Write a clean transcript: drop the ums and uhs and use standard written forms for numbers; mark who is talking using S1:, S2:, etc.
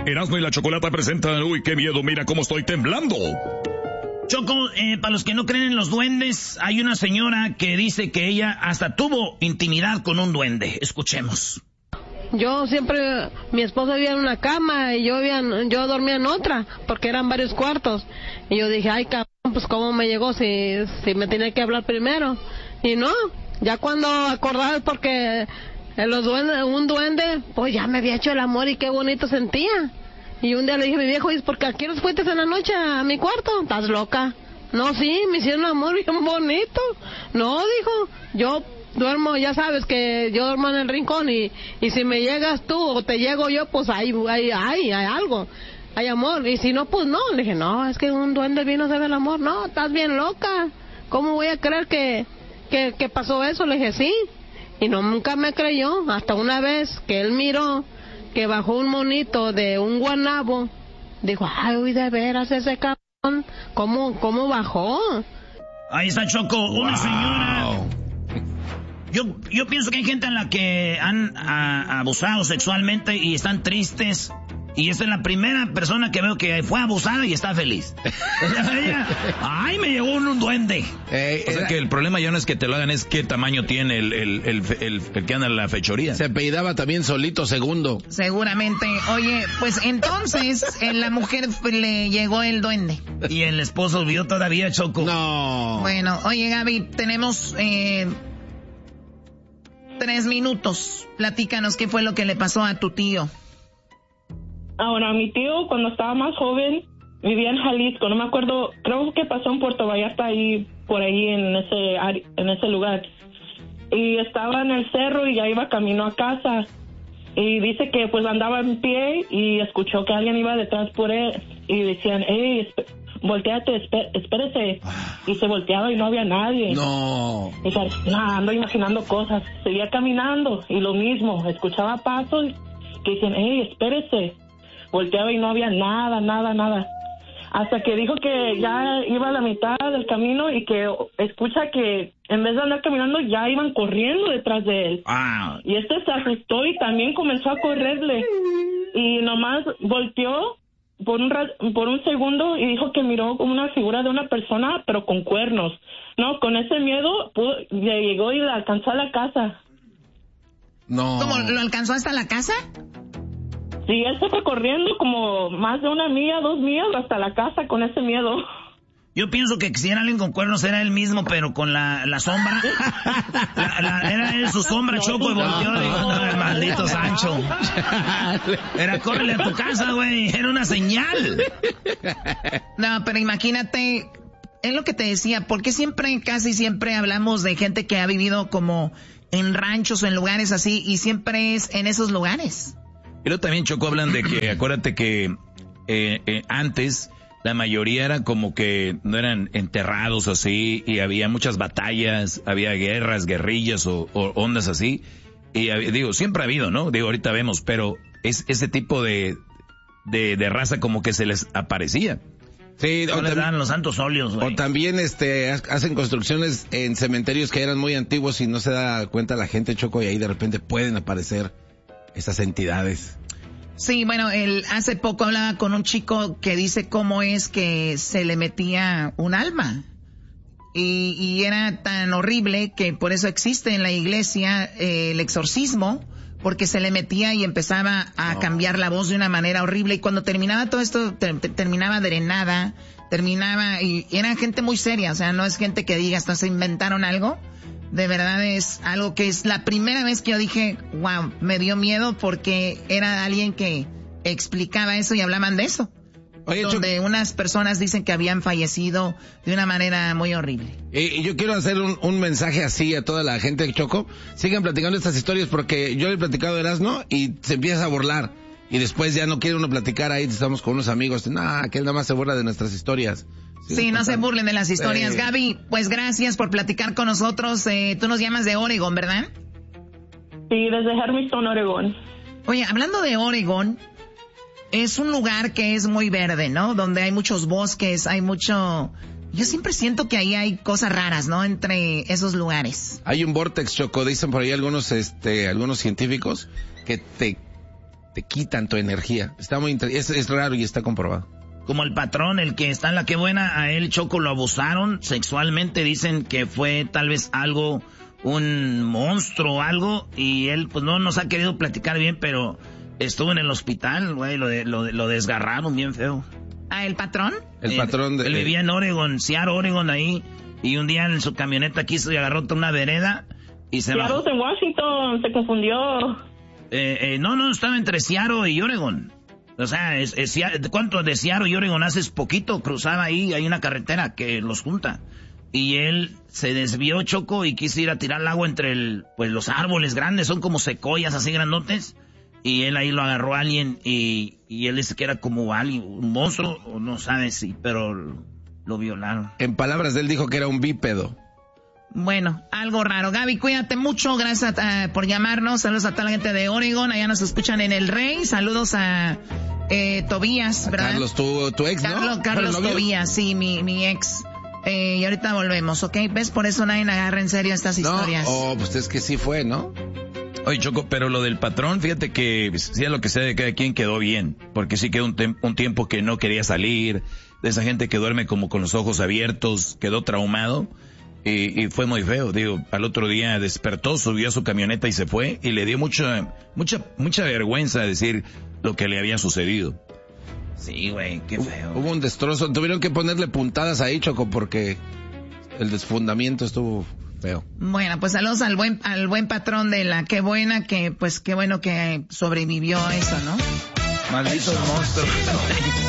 S1: Erasmo y la Chocolata presentan... Uy, qué miedo, mira cómo estoy temblando.
S2: Choco, para los que no creen en los duendes, hay una señora que dice que ella hasta tuvo intimidad con un duende. Escuchemos.
S3: Yo siempre, mi esposa vivía en una cama y yo dormía en otra, porque eran varios cuartos. Y yo dije, ay, cabrón, pues cómo me llegó si me tenía que hablar primero. Y no, ya cuando acordaba, porque un duende, pues ya me había hecho el amor y qué bonito sentía. Y un día le dije a mi viejo, ¿y por qué aquí nos fuiste en la noche a mi cuarto? ¿Estás loca? No, sí, me hicieron amor bien bonito. No, dijo, yo duermo, ya sabes que yo duermo en el rincón y si me llegas tú o te llego yo, pues hay algo, hay amor. Y si no, pues no. Le dije, no, es que un duende vino a hacer el amor. No, estás bien loca. ¿Cómo voy a creer que pasó eso? Le dije, sí. Y no, nunca me creyó. Hasta una vez que él miró que bajó un monito de un guanabo, dijo, ay, uy, de veras ese cabrón, ¿cómo bajó?
S2: Ahí está, Choco, una señora. Yo pienso que hay gente en la que han abusado sexualmente y están tristes. Y esta es la primera persona que veo que fue abusada y está feliz. ¡Ay, me llegó un duende!
S4: O sea que el problema ya no es que te lo hagan, es qué tamaño tiene el que anda en la fechoría.
S5: Se apellidaba también Solito Segundo.
S6: Seguramente. Oye, pues entonces la mujer le llegó el duende.
S2: Y el esposo vio todavía, Choco.
S5: No.
S6: Bueno, oye, Gaby, tenemos 3 minutos. Platícanos qué fue lo que le pasó a tu tío.
S7: Ahora, mi tío, cuando estaba más joven, vivía en Jalisco, no me acuerdo, creo que pasó en Puerto Vallarta, por ahí en ese lugar. Y estaba en el cerro y ya iba camino a casa. Y dice que pues andaba en pie y escuchó que alguien iba detrás por él. Y decían, hey, volteate, espérese. Y se volteaba y no había nadie.
S5: No.
S7: Y dice, ando imaginando cosas. Seguía caminando y lo mismo, escuchaba pasos que decían, hey, espérese. Volteaba y no había nada. Hasta que dijo que ya iba a la mitad del camino y que escucha que en vez de andar caminando ya iban corriendo detrás de él.
S2: Ah.
S7: Y se asustó y también comenzó a correrle. Y nomás volteó por un segundo y dijo que miró como una figura de una persona, pero con cuernos. No, con ese miedo llegó y la alcanzó a la casa.
S5: No.
S6: ¿Cómo, lo alcanzó hasta la casa?
S7: Sí, él se fue corriendo como más de 1 milla, 2 millas hasta la casa con ese miedo.
S2: Yo pienso que si era alguien con cuernos era él mismo, pero con la sombra. Era él su sombra, Choco, y volteó y dijo, no, el maldito Sancho. Era, córrele a tu casa, güey. Era una señal.
S6: No, pero imagínate, es lo que te decía, porque casi siempre hablamos de gente que ha vivido como en ranchos o en lugares así, y siempre es en esos lugares.
S4: Pero también, Choco, hablan de que, acuérdate que antes la mayoría era como que no eran enterrados así, y había muchas batallas, había guerras, guerrillas o ondas así. Y digo, siempre ha habido, ¿no? Digo, ahorita vemos, pero es ese tipo de raza como que se les aparecía.
S5: Sí,
S2: no le dan los santos óleos, güey.
S5: O también hacen construcciones en cementerios que eran muy antiguos y no se da cuenta la gente, Choco, y ahí de repente pueden aparecer esas entidades.
S6: Sí, bueno, hace poco hablaba con un chico que dice cómo es que se le metía un alma. Y era tan horrible que por eso existe en la iglesia el exorcismo, porque se le metía y empezaba a cambiar la voz de una manera horrible. Y cuando terminaba todo esto, terminaba drenada, y era gente muy seria, o sea, no es gente que diga, hasta se inventaron algo. De verdad es algo que es la primera vez que yo dije, wow, me dio miedo porque era alguien que explicaba eso y hablaban de eso.
S5: Oye,
S6: donde unas personas dicen que habían fallecido de una manera muy horrible.
S5: Y yo quiero hacer un mensaje así a toda la gente, Choco. Sigan platicando estas historias porque yo le he platicado a Erasmo y se empieza a burlar. Y después ya no quiere uno platicar ahí, estamos con unos amigos. Que él nada más se burla de nuestras historias.
S6: Sí, no se burlen de las historias. Gaby, pues gracias por platicar con nosotros. Tú nos llamas de Oregon, ¿verdad?
S7: Sí, desde Hermiston, Oregon.
S6: Oye, hablando de Oregon, es un lugar que es muy verde, ¿no? Donde hay muchos bosques, hay mucho... Yo siempre siento que ahí hay cosas raras, ¿no? Entre esos lugares.
S5: Hay un vortex, Choco, dicen por ahí algunos científicos que te quitan tu energía. Está muy es raro y está comprobado.
S2: Como el patrón, el que está en la que buena, a él, Choco, lo abusaron sexualmente, dicen que fue tal vez algo, un monstruo o algo, y él pues no nos ha querido platicar bien, pero estuvo en el hospital, güey, lo desgarraron bien feo.
S6: ¿Ah, el patrón?
S5: El patrón de...
S2: Él vivía en Oregon, Seattle, Oregon, ahí, y un día en su camioneta quiso y agarró toda una vereda y se bajó.
S7: Seattle en Washington, se confundió.
S2: No, estaba entre Seattle y Oregon. O sea, ¿cuánto de Seattle y Oregon haces? Poquito, cruzaba ahí, hay una carretera que los junta. Y él se desvió, Choco, y quiso ir a tirar el agua entre los árboles grandes, son como secoyas así grandotes. Y él ahí lo agarró a alguien y él dice que era como alguien, un monstruo, o no sabe si, pero lo violaron.
S5: En palabras de él dijo que era un bípedo.
S6: Bueno, algo raro. Gaby, cuídate mucho, gracias por llamarnos. Saludos a toda la gente de Oregon, allá nos escuchan en El Rey. Saludos a Tobías, ¿verdad?
S5: Carlos, tu ex, ¿no?
S6: Carlos Tobías, sí, mi ex. Y ahorita volvemos, ¿ok? ¿Ves? Por eso nadie agarra en serio estas historias.
S5: No, pues es que sí fue, ¿no?
S4: Oye, Choco, pero lo del patrón, fíjate que sea lo que sea de cada quien, quedó bien. Porque sí quedó un tiempo que no quería salir, de esa gente que duerme como con los ojos abiertos, quedó traumado. Y fue muy feo, digo, al otro día despertó, subió a su camioneta y se fue, y le dio mucha vergüenza decir lo que le había sucedido.
S2: Sí, güey, qué feo.
S5: Hubo un destrozo, tuvieron que ponerle puntadas ahí, Choco, porque el desfundamiento estuvo feo.
S6: Bueno, pues saludos al buen patrón de la Qué Buena, que pues qué bueno que sobrevivió a eso, ¿no?
S4: Malditos monstruos.